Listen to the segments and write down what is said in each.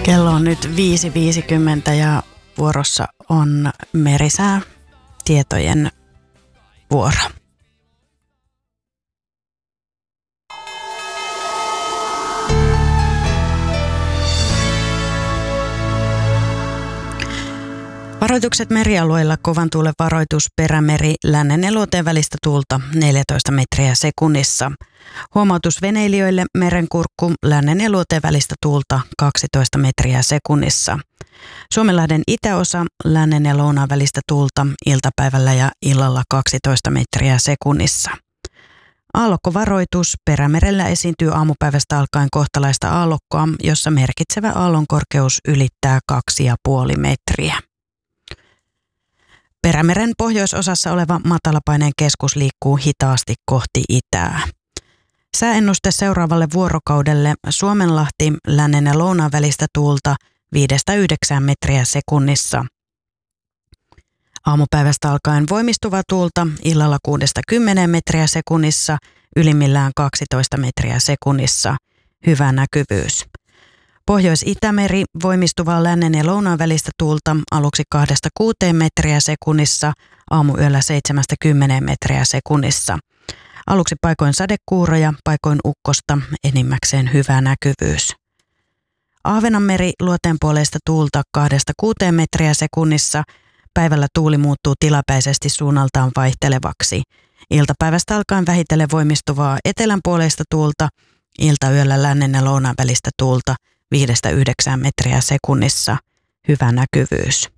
Kello on nyt 5.50 ja vuorossa on merisää tietojen vuoro. Varoitukset merialueilla: kovan tuulen varoitus, Perämeri, lännen ja luoteen välistä tuulta 14 metriä sekunnissa. Huomautus veneilijöille: merenkurkku, lännen ja luoteen välistä tuulta 12 metriä sekunnissa. Suomenlahden itäosa, lännen ja lounaan välistä tuulta iltapäivällä ja illalla 12 metriä sekunnissa. Aallokkovaroitus: Perämerellä esiintyy aamupäivästä alkaen kohtalaista aallokkoa, jossa merkitsevä aallonkorkeus ylittää 2,5 metriä. Perämeren pohjoisosassa oleva matalapaineen keskus liikkuu hitaasti kohti itää. Sääennuste seuraavalle vuorokaudelle: Suomenlahti, lännen ja lounaan välistä tuulta 5-9 metriä sekunnissa. Aamupäivästä alkaen voimistuvaa tuulta, illalla 6-10 metriä sekunnissa, ylimmillään 12 metriä sekunnissa. Hyvä näkyvyys. Pohjois-Itämeri, voimistuvaa lännen ja lounaan välistä tuulta, aluksi 2-6 metriä sekunnissa, aamuyöllä 7-10 metriä sekunnissa. Aluksi paikoin sadekuuroja, paikoin ukkosta, enimmäkseen hyvä näkyvyys. Ahvenanmeri, luoteen puoleista tuulta 2-6 metriä sekunnissa, päivällä tuuli muuttuu tilapäisesti suunnaltaan vaihtelevaksi. Iltapäivästä alkaen vähitellen voimistuvaa etelänpuoleista tuulta, iltayöllä lännen ja lounaan välistä tuulta 5-9 metriä sekunnissa. Hyvä näkyvyys.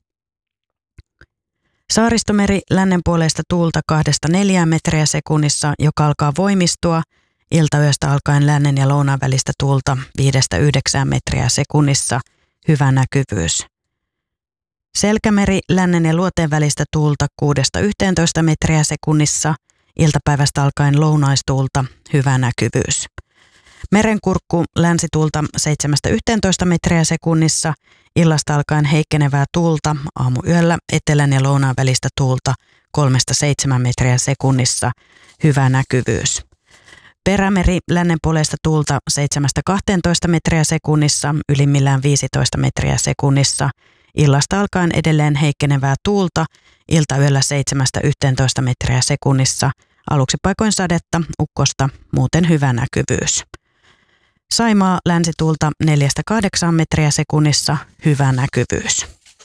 Saaristomeri, lännen puoleista tuulta 2-4 metriä sekunnissa, joka alkaa voimistua. Iltayöstä alkaen lännen ja lounaan välistä tuulta 5-9 metriä sekunnissa. Hyvä näkyvyys. Selkämeri, lännen ja luoteen välistä tuulta 6-11 metriä sekunnissa. Iltapäivästä alkaen lounaistuulta. Hyvä näkyvyys. Merenkurkku, länsituulta 7-11 metriä sekunnissa, illasta alkaen heikkenevää tuulta, aamuyöllä etelän ja lounaan välistä tuulta 3-7 metriä sekunnissa. Hyvä näkyvyys. Perämeri, lännen puoleista tuulta 7-12 metriä sekunnissa, ylimmillään 15 metriä sekunnissa. Illasta alkaen edelleen heikkenevää tuulta, iltayöllä 7-11 metriä sekunnissa. Aluksi paikoin sadetta, ukkosta, muuten hyvä näkyvyys. Saimaa, länsituulta 4-8 metriä sekunnissa, hyvä näkyvyys.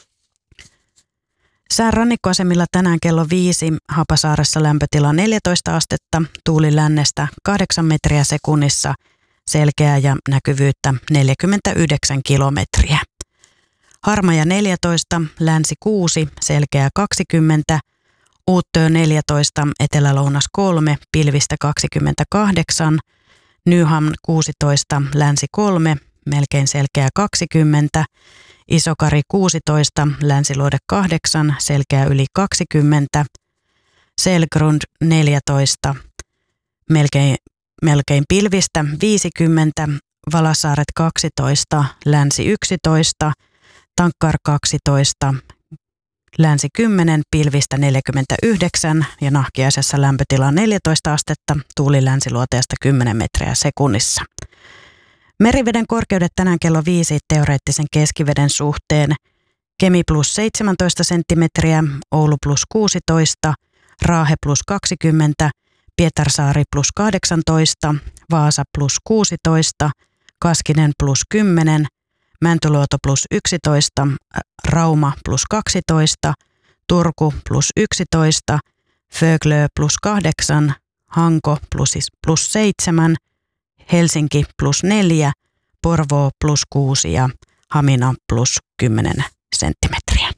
Sään rannikkoasemilla tänään kello 5, Hapasaaressa lämpötila 14 astetta, tuuli lännestä 8 metriä sekunnissa, selkeää ja näkyvyyttä 49 kilometriä. Harmaja 14, länsi 6, selkeää 20, Uuttöö 14, etelä-lounas 3, pilvistä 28, Nyhamn 16, länsi 3, melkein selkeä 20, Isokari 16, länsiluode 8, selkeä yli 20, Selgrund 14, melkein pilvistä 50, Valasaaret 12, länsi 11, Tankkar 12, länsi 10, pilvistä 49 ja Nahkiaisessa lämpötila 14 astetta, tuuli länsiluoteesta 10 metriä sekunnissa. Meriveden korkeudet tänään kello 5 teoreettisen keskiveden suhteen: Kemi plus 17 senttimetriä, Oulu plus 16, Raahe plus 20, Pietarsaari plus 18, Vaasa plus 16, Kaskinen plus 10, Mäntyluoto plus 11, Rauma plus 12, Turku plus 11, Föglö plus 8, Hanko plus 7, Helsinki plus 4, Porvoo plus 6 ja Hamina plus 10 senttimetriä.